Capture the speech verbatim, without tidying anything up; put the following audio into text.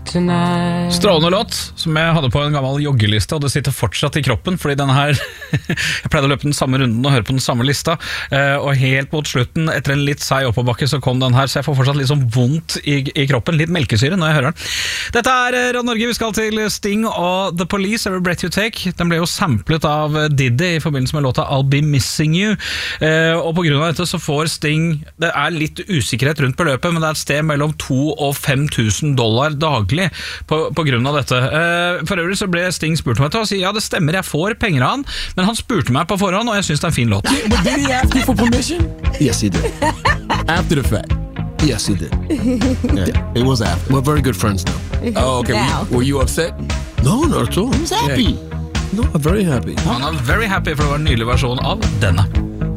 tonight. Strålende låt, som jeg hadde på en gammel joggeliste, og det sitter fortsatt i kroppen, fordi denne her, jeg pleide å løpe den samme runden og høre på den samme lista, og helt mot slutten, etter en litt seig oppoverbakke, så kom den her, så jeg får fortsatt litt sånn vondt i, i kroppen, litt melkesyre når jeg hører den. Dette er Radio Norge, vi skal til Sting og The Police, Every Breath You Take. Den ble jo samplet av Diddy i forbindelse med låta I'll Be Missing You, og på grunn av dette så får Sting, det er litt usikkerhet rundt beløpet, men det er et sted mellom to og fem tusen dollar daglig på, på grunn av dette. For øvrig så ble Sting spurt om dette og sier ja, det stemmer, jeg får penger av han, men han spurte meg på forhånd, og jeg synes det er en fin låt. But did he ask you for permission? Yes, he did. After the fact? Yes, he did. Yeah, it was after. We're very good friends now. Oh, okay. Were you, were you upset? No, not at all. I was happy. Yeah. No, I'm very happy. Han er very happy, for det var en nylig versjon av denne.